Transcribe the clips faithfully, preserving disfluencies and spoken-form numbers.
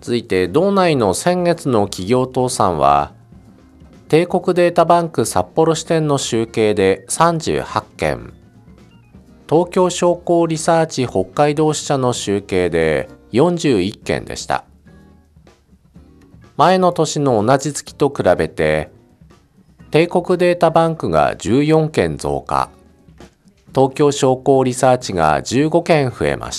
続いて道内の先月の企業倒産は、帝国データバンク札幌支店の集計でさんじゅうはちけん、東京商工リサーチ北海道支社の集計でよんじゅういっけんでした。前の年の同じ月と比べて、帝国データバンクがじゅうよんけん増加、東京商工リサーチがじゅうごけん増えました。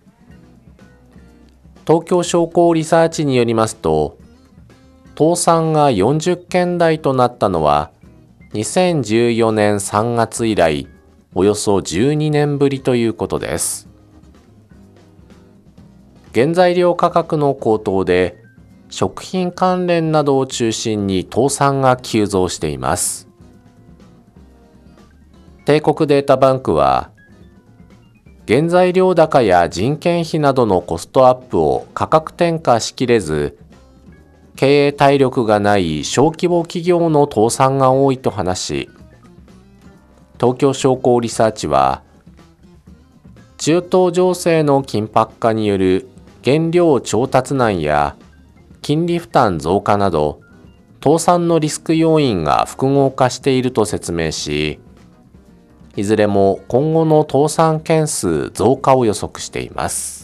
東京商工リサーチによりますと、倒産がよんじゅっけん台となったのは、にせんじゅうよねんさんがつ以来、およそじゅうにねんぶりということです。原材料価格の高騰で、食品関連などを中心に倒産が急増しています。帝国データバンクは、原材料高や人件費などのコストアップを価格転嫁しきれず、経営体力がない小規模企業の倒産が多いと話し、東京商工リサーチは、中東情勢の緊迫化による原料調達難や金利負担増加など、倒産のリスク要因が複合化していると説明し、いずれも今後の倒産件数増加を予測しています。